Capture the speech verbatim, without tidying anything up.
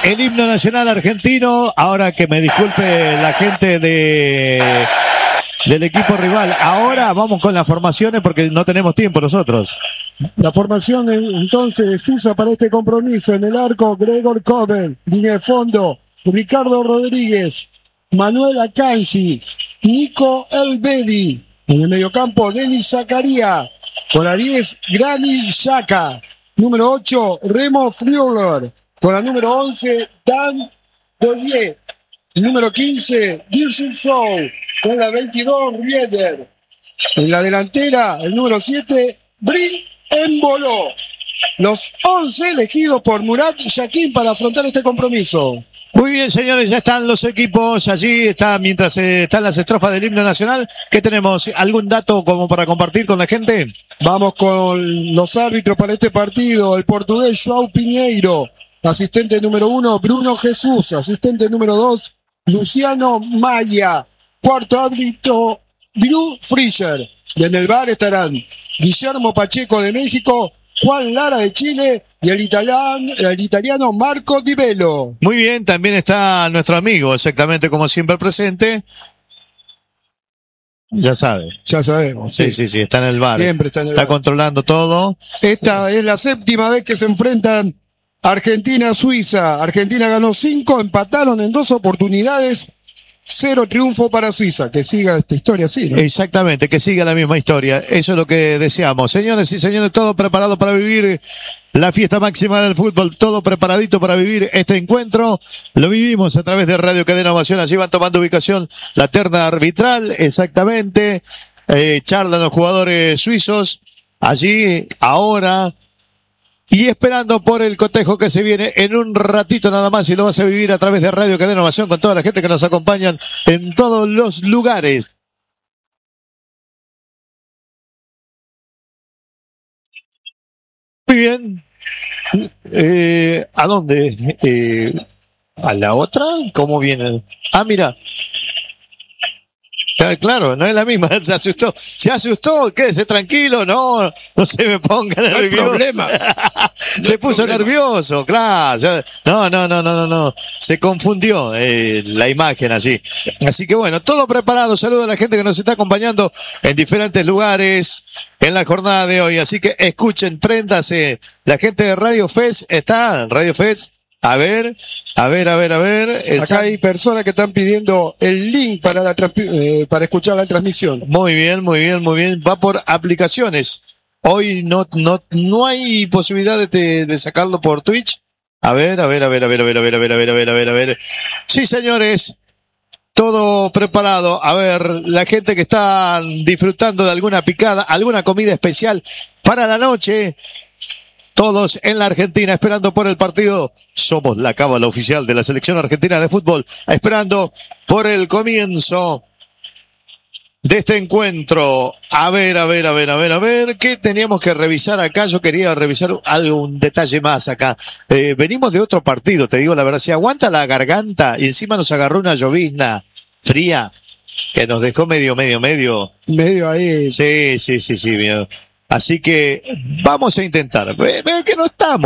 el himno nacional argentino. Ahora que me disculpe la gente de del equipo rival. Ahora vamos con las formaciones porque no tenemos tiempo nosotros. La formación entonces de Suiza para este compromiso. En el arco, Gregor Kobel. Línea de fondo, Ricardo Rodríguez, Manuel Akanji, Nico Elvedi. En el mediocampo, Denis Zakaria. Con la diez, Granit Xhaka. Número ocho, Remo Freuler. Con la número once, Dan Dodier. Número quince, Dirceu Sou. Con la veintidós, Rieder. En la delantera, el número siete, Bril Embolo. Los once elegidos por Murat Yakin para afrontar este compromiso. Muy bien, señores, ya están los equipos allí, está, mientras eh, están las estrofas del himno nacional. ¿Qué tenemos? ¿Algún dato como para compartir con la gente? Vamos con los árbitros para este partido. El portugués João Pinheiro, asistente número uno, Bruno Jesús, asistente número dos, Luciano Maya, cuarto árbitro, Drew Fischer. Y en el V A R estarán Guillermo Pacheco de México, Juan Lara de Chile y el italiano, el italiano Marco Di Bello. Muy bien, también está nuestro amigo, exactamente como siempre presente. Ya sabe. Ya sabemos. Sí, sí, sí, sí, está en el V A R. Siempre está en el Está V A R. controlando todo. Esta es la séptima vez que se enfrentan Argentina-Suiza. Argentina ganó cinco, empataron en dos oportunidades. Cero triunfo para Suiza. Que siga esta historia así, ¿no? Exactamente, que siga la misma historia. Eso es lo que deseamos. Señores y señores, todo preparado para vivir la fiesta máxima del fútbol. Todo preparadito para vivir este encuentro. Lo vivimos a través de Radio Cadena Ovación. Allí van tomando ubicación la terna arbitral. Exactamente. Eh, charlan los jugadores suizos. Allí, ahora. Y esperando por el cotejo que se viene en un ratito nada más y lo vas a vivir a través de Radio Cadena Ovación con toda la gente que nos acompañan en todos los lugares. Muy bien. Eh, ¿A dónde? Eh, ¿A la otra? ¿Cómo viene? Ah, mira. Claro, no es la misma, se asustó, se asustó, quédese tranquilo, no, no se me ponga nervioso. No hay problema. Se no puso problema. nervioso, claro. Ya, no, no, no, no, no, no. Se confundió eh, la imagen así. Así que bueno, todo preparado. Saludo a la gente que nos está acompañando en diferentes lugares en la jornada de hoy. Así que escuchen, préndase. La gente de Radio Fest está, Radio Fest. A ver, a ver, a ver, a ver. El Acá San- hay personas que están pidiendo el link para la transmi- eh, para escuchar la transmisión. Muy bien, muy bien, muy bien. Va por aplicaciones. Hoy no, no, no hay posibilidad de, te- de sacarlo por Twitch. A ver, a ver, a ver, a ver, a ver, a ver, a ver, a ver, a ver, a ver, a ver. Sí, señores. Todo preparado. A ver, la gente que está disfrutando de alguna picada, alguna comida especial para la noche. Todos en la Argentina esperando por el partido. Somos la cábala oficial de la selección argentina de fútbol. Esperando por el comienzo de este encuentro. A ver, a ver, a ver, a ver, a ver. ¿Qué teníamos que revisar acá? Yo quería revisar algún detalle más acá. Eh, venimos de otro partido, te digo la verdad. Si aguanta la garganta y encima nos agarró una llovizna fría que nos dejó medio, medio, medio. Medio ahí. Sí, sí, sí, sí. Miedo. Así que vamos a intentar. Ve, ve que no estamos